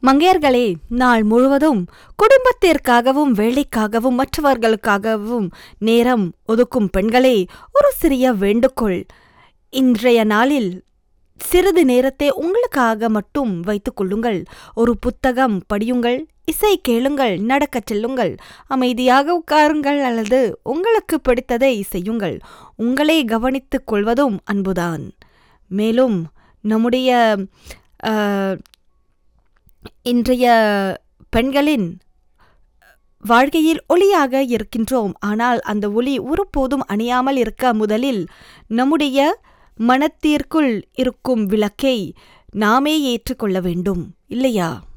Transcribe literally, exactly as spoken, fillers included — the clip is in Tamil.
மங்கையர்களே, நாள் முழுவதும் குடும்பத்திற்காகவும் வேலைக்காகவும் மற்றவர்களுக்காகவும் நேரம் ஒதுக்கும் பெண்களே, ஒரு சிறிய வேண்டுகோள். இன்றைய நாளில் சிறிது நேரத்தை உங்களுக்காக மட்டும் வைத்துக் கொள்ளுங்கள். ஒரு புத்தகம் படியுங்கள், இசை கேளுங்கள், நடக்கச் செல்லுங்கள், அமைதியாக உட்காருங்கள் அல்லது உங்களுக்கு பிடித்ததை செய்யுங்கள். உங்களை கவனித்துக் கொள்வதும் அன்புதான். மேலும் நம்முடைய இன்றைய பெண்களின் வாழ்க்கையில் ஒளியாக இருக்கின்றோம். ஆனால் அந்த ஒளி ஒருபோதும் அணியாமல் இருக்க முதலில் நம்முடைய மனத்திற்குள் இருக்கும் விளக்கை நாமே ஏற்றுக்கொள்ள வேண்டும், இல்லையா?